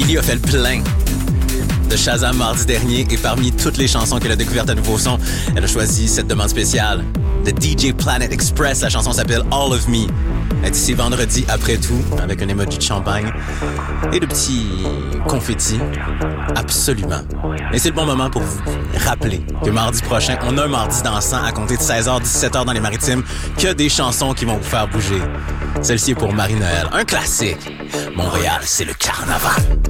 Émilie a fait le plein de Shazam mardi dernier et parmi toutes les chansons qu'elle a découvertes à Nouveau Son, elle a choisi cette demande spéciale de DJ Planet Express. La chanson s'appelle All of Me. Elle est ici vendredi après tout avec un emoji de champagne et de petits confettis. Absolument. Et c'est le bon moment pour vous rappeler que mardi prochain, on a un mardi dansant à compter de 16h, 17h dans les Maritimes, que des chansons qui vont vous faire bouger. Celle-ci est pour Marie-Noël. Un classique. Montréal, c'est le carnaval.